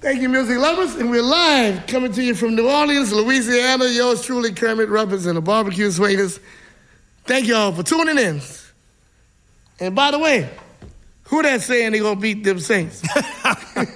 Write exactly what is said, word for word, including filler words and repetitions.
Thank you, music lovers. And we're live coming to you from New Orleans, Louisiana. Yours truly, Kermit Ruffins and the Barbecue Swingers. Thank y'all for tuning in. And by the way, who that saying they gonna beat them Saints?